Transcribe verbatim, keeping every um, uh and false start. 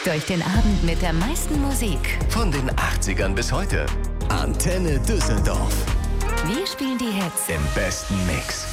Durch den Abend mit der meisten Musik. Von den achtzigern bis heute. Antenne Düsseldorf. Wir spielen die Hits im besten Mix.